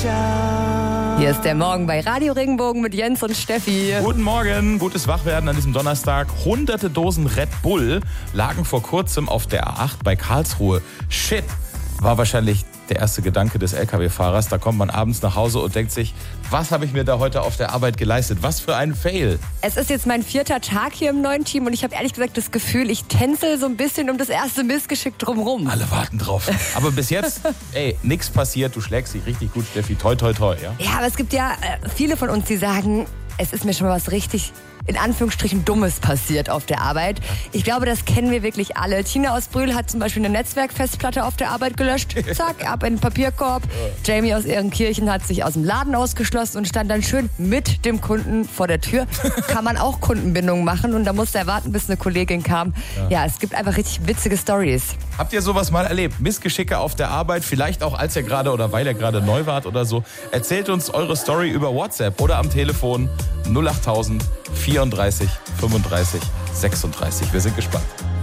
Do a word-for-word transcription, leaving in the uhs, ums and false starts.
Hier ist der Morgen bei Radio Regenbogen mit Jens und Steffi. Guten Morgen, gutes Wachwerden an diesem Donnerstag. Hunderte Dosen Red Bull lagen vor kurzem auf der A acht bei Karlsruhe. Shit, war wahrscheinlich der erste Gedanke des L K W-Fahrers. Da kommt man abends nach Hause und denkt sich, was habe ich mir da heute auf der Arbeit geleistet? Was für ein Fail. Es ist jetzt mein vierter Tag hier im neuen Team und ich habe ehrlich gesagt das Gefühl, ich tänzel so ein bisschen um das erste Missgeschick drumrum. Alle warten drauf. Aber bis jetzt, ey, nichts passiert. Du schlägst dich richtig gut, Steffi. Toi, toi, toi. Ja, ja, aber es gibt ja äh, viele von uns, die sagen, es ist mir schon mal was richtig, in Anführungsstrichen, Dummes passiert auf der Arbeit. Ich glaube, das kennen wir wirklich alle. Tina aus Brühl hat zum Beispiel eine Netzwerkfestplatte auf der Arbeit gelöscht. Zack, ab in den Papierkorb. Jamie aus Ehrenkirchen hat sich aus dem Laden ausgeschlossen und stand dann schön mit dem Kunden vor der Tür. Kann man auch Kundenbindung machen und da musste er warten, bis eine Kollegin kam. Ja, ja, es gibt einfach richtig witzige Stories. Habt ihr sowas mal erlebt? Missgeschicke auf der Arbeit, vielleicht auch als ihr gerade oder weil ihr gerade neu wart oder so. Erzählt uns eure Story über WhatsApp oder am Telefon null acht tausend vierunddreißig fünfunddreißig sechsunddreißig. Wir sind gespannt.